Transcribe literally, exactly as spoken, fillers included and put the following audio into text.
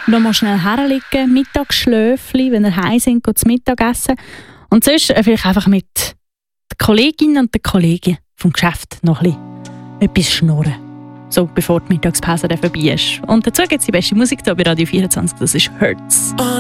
noch mal schnell herlegen, Mittagsschläfchen, wenn ihr heim sind, geht zum Mittagessen. Und sonst äh, vielleicht einfach mit den Kolleginnen und den Kollegen vom Geschäft noch ein bisschen etwas schnurren. So, bevor die Mittagspause dann vorbei ist. Und dazu gibt es die beste Musik hier bei Radio vierundzwanzig, das ist Hurts.